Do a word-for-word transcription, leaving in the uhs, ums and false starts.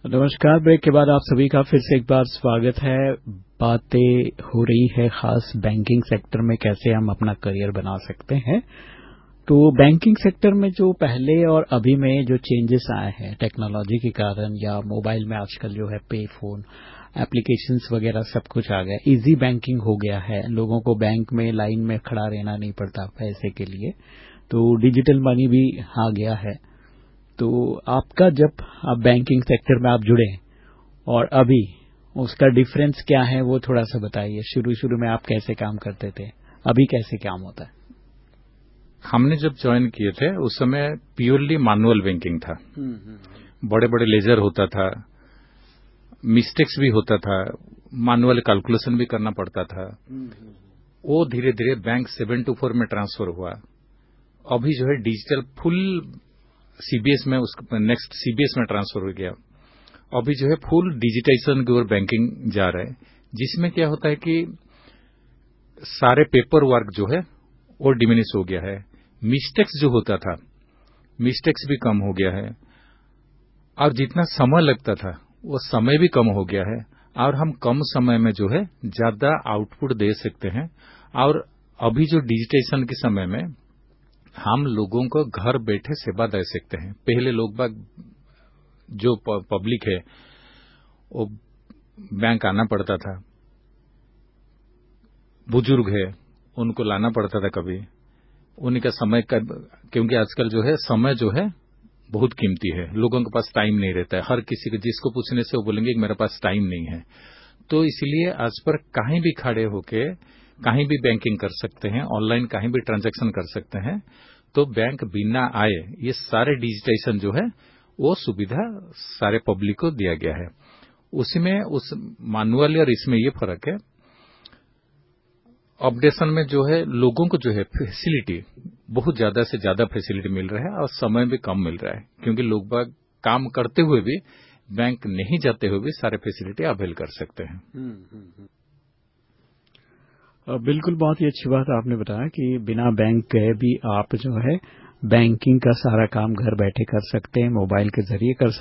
नमस्कार। ब्रेक के बाद आप सभी का फिर से एक बार स्वागत है। बातें हो रही है खास बैंकिंग सेक्टर में कैसे हम अपना करियर बना सकते हैं। तो बैंकिंग सेक्टर में जो पहले और अभी में जो चेंजेस आए हैं टेक्नोलॉजी के कारण या मोबाइल में आजकल जो है पे फोन एप्लीकेशंस वगैरह सब कुछ आ गया, इजी बैंकिंग हो गया है। लोगों को बैंक में लाइन में खड़ा रहना नहीं पड़ता पैसे के लिए, तो डिजिटल मनी भी आ गया है। तो आपका जब आप बैंकिंग सेक्टर में आप जुड़े और अभी उसका डिफरेंस क्या है वो थोड़ा सा बताइए। शुरू शुरू में आप कैसे काम करते थे, अभी कैसे काम होता है? हमने जब ज्वाइन किए थे उस समय प्योरली मैनुअल बैंकिंग था। बड़े बड़े लेजर होता था, मिस्टेक्स भी होता था, मैनुअल कैलकुलेशन भी करना पड़ता था। वो धीरे धीरे बैंक सेवन टू फोर में ट्रांसफर हुआ। अभी जो है डिजिटल फुल सीबीएस में, उस नेक्स्ट सीबीएस में ट्रांसफर हो गया। अभी जो है फुल डिजिटाइजेशन की ओर बैंकिंग जा रहा है, जिसमें क्या होता है कि सारे पेपर वर्क जो है वो डिमिनिश हो गया है। मिस्टेक्स जो होता था, मिस्टेक्स भी कम हो गया है, और जितना समय लगता था वो समय भी कम हो गया है, और हम कम समय में जो है ज्यादा आउटपुट दे सकते हैं। और अभी जो डिजिटाइजेशन के समय में हम लोगों को घर बैठे सेवा दे सकते हैं। पहले लोग बाग जो पब्लिक है वो बैंक आना पड़ता था, बुजुर्ग है उनको लाना पड़ता था, कभी उनका समय का, क्योंकि आजकल जो है समय जो है बहुत कीमती है, लोगों के पास टाइम नहीं रहता है। हर किसी को जिसको पूछने से वो बोलेंगे कि मेरे पास टाइम नहीं है। तो इसलिए आज पर कहीं भी खड़े होके कहीं भी बैंकिंग कर सकते हैं, ऑनलाइन कहीं भी ट्रांजैक्शन कर सकते हैं। तो बैंक बिना आए ये सारे डिजिटाइजेशन जो है वो सुविधा सारे पब्लिक को दिया गया है। उसमें उस मैनुअल और इसमें ये फर्क है, अपडेशन में जो है लोगों को जो है फैसिलिटी बहुत ज्यादा से ज्यादा फैसिलिटी मिल रहा है और समय भी कम मिल रहा है, क्योंकि लोग बाग काम करते हुए भी बैंक नहीं जाते हुए भी सारे फैसिलिटी अवेल कर सकते हैं। बिल्कुल, बहुत ही अच्छी बात आपने बताया कि बिना बैंक गए भी आप जो है बैंकिंग का सारा काम घर बैठे कर सकते हैं, मोबाइल के जरिए कर सकते हैं।